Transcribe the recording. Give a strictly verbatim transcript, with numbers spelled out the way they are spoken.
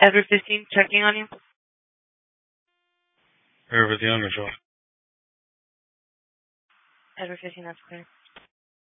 Edward fifteen, checking on you. Everything on the show. Edward fifteen, that's clear.